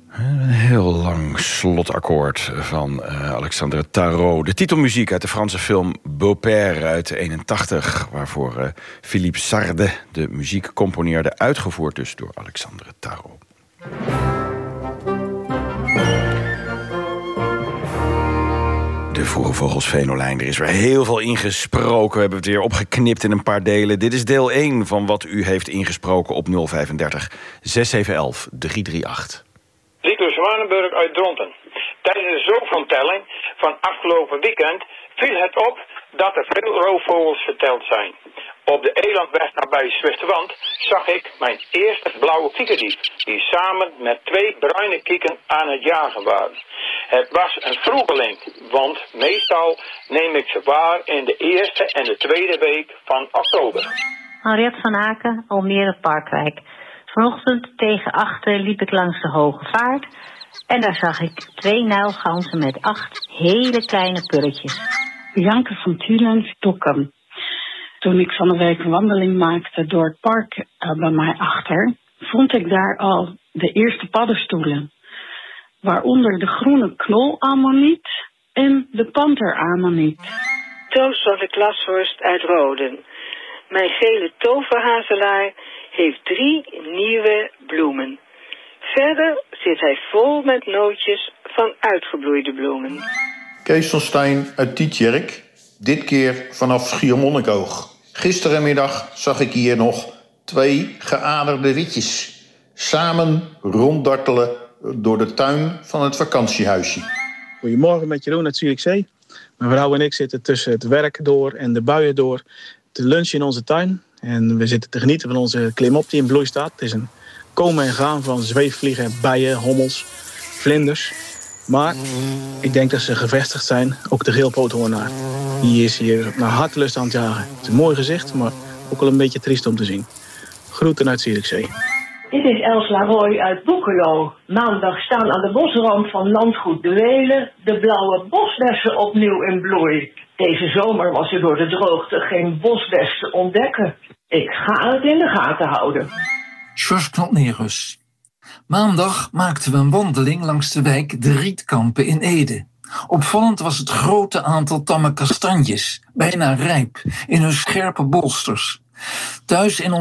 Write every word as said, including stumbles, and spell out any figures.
Een heel lang slotakkoord van uh, Alexandre Tarot. De titelmuziek uit de Franse film Beau-Père uit eenentachtig... waarvoor uh, Philippe Sardé de muziek componeerde, uitgevoerd dus door Alexandre Tarot. De Vroege Vogels Venolijn. Er is weer heel veel ingesproken. We hebben het weer opgeknipt in een paar delen. Dit is deel één van wat u heeft ingesproken op nul vijfendertig zes zeven een een drie drie acht. Rico Zwanenburg uit Dronten. Tijdens de zoogtelling van afgelopen weekend viel het op dat er veel roofvogels verteld zijn. Op de elandweg nabij Zwisterwand zag ik mijn eerste blauwe kiekendief, die samen met twee bruine kieken aan het jagen waren. Het was een vroegeling, want meestal neem ik ze waar in de eerste en de tweede week van oktober. Henriette van Aken, Almere Parkwijk. Vanochtend tegen achten liep ik langs de Hoge Vaart en daar zag ik twee nijlganzen met acht hele kleine pulletjes. Janke van Tulen, Dokkum. Toen ik van de week een wandeling maakte door het park uh, bij mij achter, vond ik daar al de eerste paddenstoelen. Waaronder de groene knolammoniet en de panterammoniet. Toos van de Glashorst uit Roden. Mijn gele toverhazelaar heeft drie nieuwe bloemen. Verder zit hij vol met nootjes van uitgebloeide bloemen. Kees van Stijn uit Tietjerk, dit keer vanaf Schiermonnikoog. Gisterenmiddag zag ik hier nog twee geaderde witjes. Samen ronddartelen door de tuin van het vakantiehuisje. Goedemorgen met Jeroen uit Zierikzee. Mijn vrouw en ik zitten tussen het werk door en de buien door te lunchen in onze tuin. En we zitten te genieten van onze klimop die in bloei staat. Het is een komen en gaan van zweefvliegen, bijen, hommels, vlinders. Maar ik denk dat ze gevestigd zijn, ook de geelpoothoornaar. Die is hier naar hartelust aan het jagen. Het is een mooi gezicht, maar ook wel een beetje triest om te zien. Groeten uit Zierikzee. Dit is Els Laroy uit Boekelo. Maandag staan aan de bosrand van landgoed De Welen de blauwe bosbessen opnieuw in bloei. Deze zomer was er door de droogte geen bosbes te ontdekken. Ik ga het in de gaten houden. George Knotnerus. Maandag maakten we een wandeling langs de wijk De Rietkampen in Ede. Opvallend was het grote aantal tamme kastanjes, bijna rijp, in hun scherpe bolsters. Thuis in ons